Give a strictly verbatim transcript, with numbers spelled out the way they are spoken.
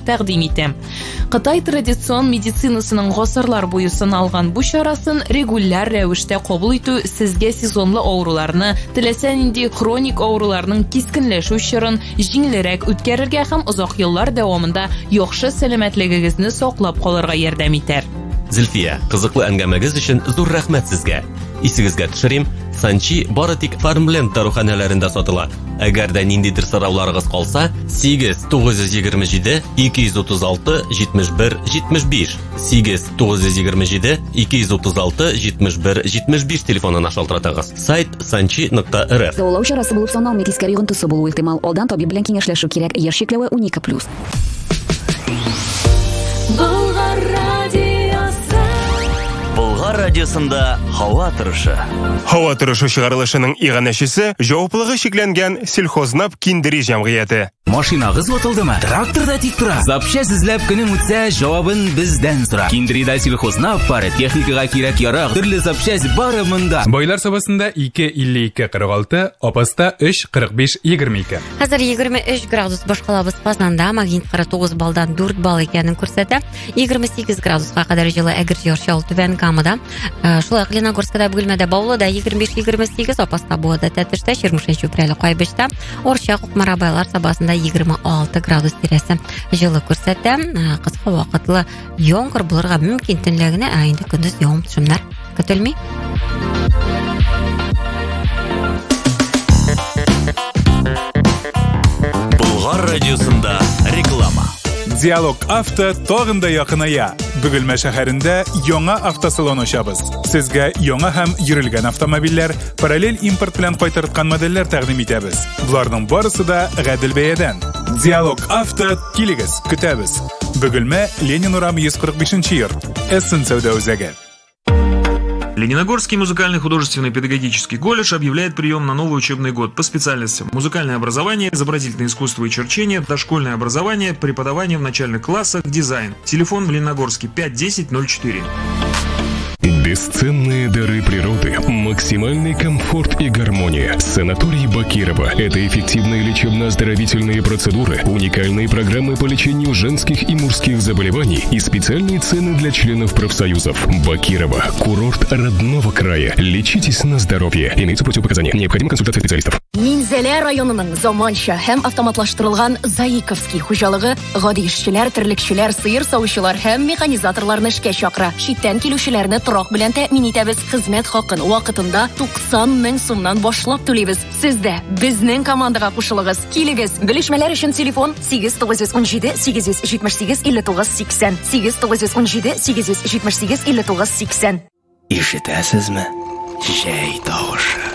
тәкъдим итә. Кытай традицион медицинасының гасырлар буе сыналган бу чарасын регуляр рәвештә кабул итү сезгә сезонлы авыруларны, теләсә нинди хроник авыруларның кискенләшү чорын җиңелрәк үткәрергә һәм озак еллар дәвамында яхшы сәламәтлегегезне саклап калырга ярдәм итәр. Зөлфия, кызыклы әңгәмәгез өчен зур рәхмәт сезгә. Исегезгә төшерим, Санчи бары тик Farmland даруханәләрендә сатыла. Әгәр дә ниндидер сорауларыгыз калса, сигез тугыз йөз егерме җиде ике йөз утыз алты җитмеш бер җитмеш биш, сигез тугыз йөз егерме җиде ике йөз утыз алты җитмеш бер җитмеш биш телефонына шалтыратыгыз. Сайт санчи нокта эр эф. Дәвалау чарасы булып саналмый, тискәри йогынтысы булуы ихтимал. Алдан табиб белән киңәшләшү кирәк. Яшь чикләве унике плюс. Болгар радиосында һава торышы. Һава торышы чыгарылышының иганәчесе җаваплылыгы шикләнгән Сельхознап киндери җәмгыяте. Машинагыз ватылдымы? Тракторда тик тора. Запчасть эзләп көнең үтсә, җавабын бездән сора. Киндрида Сельхознап пары техникага кирәк ярак, төрле запчасть бары монда. Байлар сабасында ике илле ике кырык алты, Апаста өч кырык биш егерме ике. Хәзер егерме өч градус башкалабыз Казанда, магнит кырык тугыз балдан дүрт бал икәнен күрсәтә. егерме сигез градуска кадәр җылы әгер җарчал түбән Камада. Шулай Леногорскда Бөгелмәдә Баулыда егерме биш егерме сигез, Апаста Буада Тәтештә җирме өч апрель Кайбышта, Орча Кукмара байлар сабасында егерме алты градус тирәсе җылы күрсәтә. Кыска вакытлы яңгыр булырга мөмкин төнлегенә, ә инде көндез явым-төшемнәр көтелми. Болгар радиосында реклама. Диалог авто тагын да якыная. Бөгелмә шәһәрендә яңа автосалон ачабыз. Сезгә яңа һәм йөрелгән автомобильләр, параллель импорт белән кайтарткан модельләр тәкъдим итәбез. Буларның барысы да гадел бәядән. Диалог авто килегез, көтәбез. Бөгелмә Ленин урамы йөз кырык бишенче йорт. Эссен сәүдә үзәге. Лениногорский музыкальный художественный педагогический колледж объявляет прием на новый учебный год по специальностям: музыкальное образование, изобразительное искусство и черчение, дошкольное образование, преподавание в начальных классах, дизайн. Телефон в Лениногорске пять десять ноль четыре. Бесценные дары природы, максимальный комфорт и гармония. Санаторий Бакирова – это эффективные лечебно-оздоровительные процедуры, уникальные программы по лечению женских и мужских заболеваний и специальные цены для членов профсоюзов. Бакирова – курорт родного края. Лечитесь на здоровье. Имеются противопоказания. Необходима консультация специалистов. Минзәлә районының заманча һәм автоматлаштырылган Заиковский хуҗалыгы гади эшчеләр, терлекчеләр, сыер саучылар һәм механизаторларны эшкә чакыра. Читтән килүчеләрне торак белән тәэмин итәбез. Хезмәт хакын вакытында туксан мең сумнан башлап түлибез. Сез дә безнең командага кушылыгыз. Килегез. Белешмәләр өчен телефон сигез тугыз йөз унҗиде сигез йөз җитмеш сигез илле тугыз сиксән, сигез тугыз йөз унҗиде сигез йөз җитмеш сигез илле тугыз сиксән. Ишетәсезме? Җәй тавышы.